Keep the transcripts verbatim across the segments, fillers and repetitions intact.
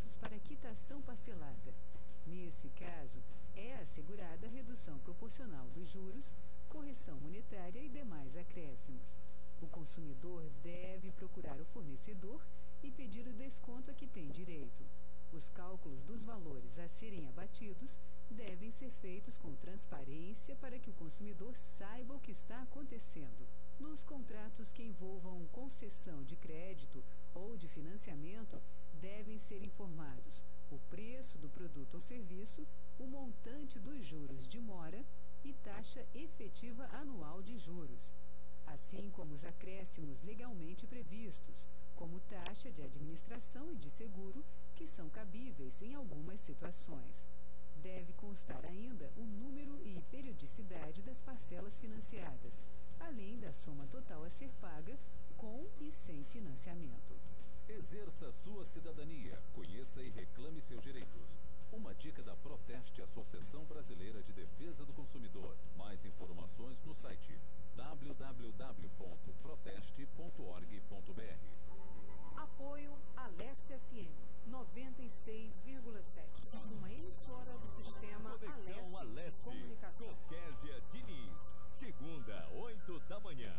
créditos para quitação parcelada. Nesse caso, é assegurada a redução proporcional dos juros, correção monetária e demais acréscimos. O consumidor deve procurar o fornecedor e pedir o desconto a que tem direito. Os cálculos dos valores a serem abatidos devem ser feitos com transparência para que o consumidor saiba o que está acontecendo. Nos contratos que envolvam concessão de crédito ou de financiamento, devem ser informados o preço do produto ou serviço, o montante dos juros de mora e taxa efetiva anual de juros, assim como os acréscimos legalmente previstos, como taxa de administração e de seguro, que são cabíveis em algumas situações. Deve constar ainda o número e periodicidade das parcelas financiadas, além da soma total a ser paga, com e sem financiamento. Exerça sua cidadania, conheça e reclame seus direitos. Uma dica da Proteste, Associação Brasileira de Defesa do Consumidor. Mais informações no site w w w ponto proteste ponto org ponto b r. Apoio Alesse F M noventa e seis vírgula sete, uma emissora do sistema Conexão Alesse de Comunicação. Com Kézia Diniz, segunda, oito da manhã.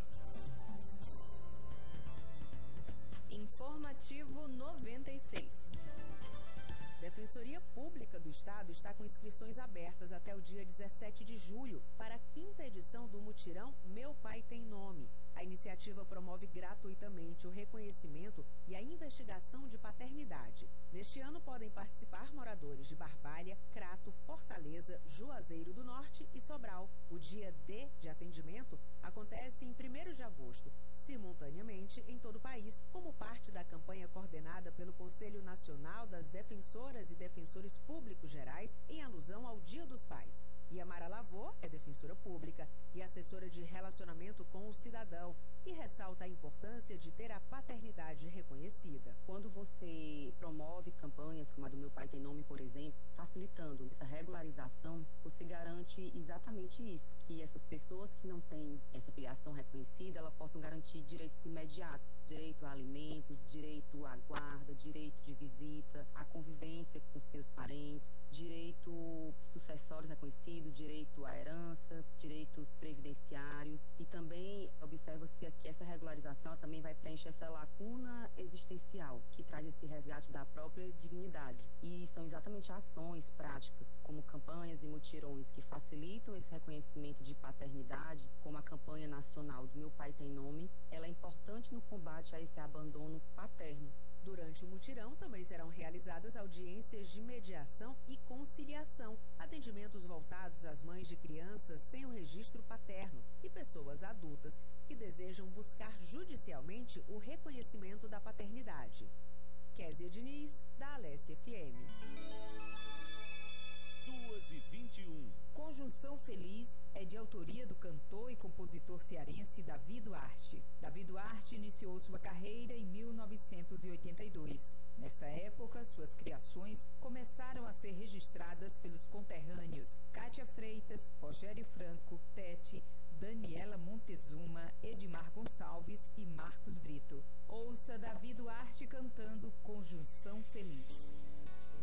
Informativo noventa e seis. Defensoria Pública do Estado está com inscrições abertas até o dia dezessete de julho para a quinta edição do mutirão Meu Pai Tem Nome. A iniciativa promove gratuitamente o reconhecimento e a investigação de paternidade. Neste ano podem participar moradores de Barbalha, Crato, Fortaleza, Juazeiro do Norte e Sobral. O dia D de atendimento acontece em primeiro de agosto, simultaneamente em todo o país, como parte da campanha coordenada pelo Conselho Nacional das Defensoras e Defensores Públicos Gerais em alusão ao Dia dos Pais. Iamara Lavô é defensora pública e assessora de relacionamento com o cidadão e ressalta a importância de ter a paternidade reconhecida. Quando você promove campanhas como a do Meu Pai Tem Nome, por exemplo, facilitando essa regularização, você garante exatamente isso, que essas pessoas que não têm essa filiação reconhecida, elas possam garantir direitos imediatos, direito a alimentos, direito à guarda, direito de visita, a convivência com seus parentes, direito sucessórios reconhecidos, direito à herança, direitos previdenciários, e também observa-se que essa regularização ela também vai preencher essa lacuna existencial que traz esse resgate da própria dignidade. E são exatamente ações práticas, como campanhas e mutirões que facilitam esse reconhecimento de paternidade, como a campanha nacional do Meu Pai Tem Nome. Ela é importante no combate a esse abandono paterno. Durante o mutirão também serão realizadas audiências de mediação e conciliação, atendimentos voltados às mães de crianças sem o registro paterno e pessoas adultas que desejam buscar judicialmente o reconhecimento da paternidade. Kézia Diniz, da Alesse F M. duas e vinte e um. Conjunção Feliz é de autoria do cantor e compositor cearense Davi Duarte. Davi Duarte iniciou sua carreira em mil novecentos e oitenta e dois. Nessa época, suas criações começaram a ser registradas pelos conterrâneos Cátia Freitas, Rogério Franco, Tete, Daniela Montezuma, Edmar Gonçalves e Marcos Brito. Ouça Davi Duarte cantando Conjunção Feliz.